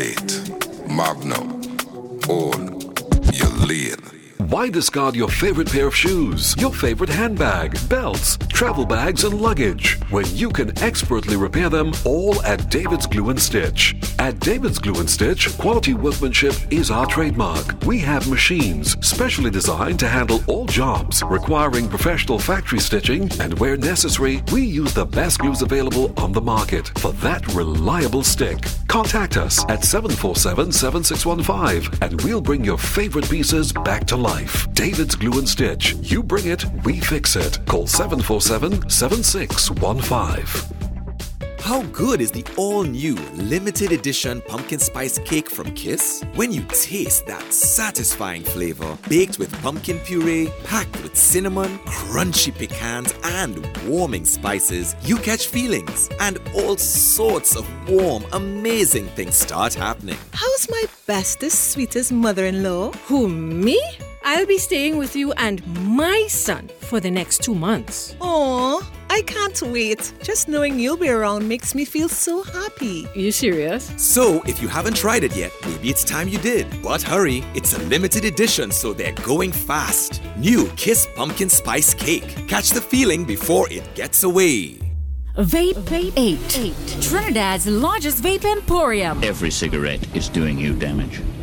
Magnum, own your lane. Why discard your favorite pair of shoes, your favorite handbag, belts, travel bags, and luggage when you can expertly repair them all at David's Glue and Stitch? At David's Glue and Stitch, quality workmanship is our trademark. We have machines specially designed to handle all jobs requiring professional factory stitching, and where necessary, we use the best glues available on the market for that reliable stick. Contact us at 747-7615 and we'll bring your favorite pieces back to life. David's Glue and Stitch. You bring it, we fix it. Call 747-7615. How good is the all-new limited edition pumpkin spice cake from Kiss? When you taste that satisfying flavor, baked with pumpkin puree, packed with cinnamon, crunchy pecans, and warming spices, you catch feelings, and all sorts of warm, amazing things start happening. How's my bestest, sweetest mother-in-law? Who, me? I'll be staying with you and my son for the next 2 months. Aw, I can't wait. Just knowing you'll be around makes me feel so happy. Are you serious? So, if you haven't tried it yet, maybe it's time you did. But hurry, it's a limited edition, so they're going fast. New Kiss Pumpkin Spice Cake. Catch the feeling before it gets away. Vape 8. Trinidad's largest vape emporium. Every cigarette is doing you damage.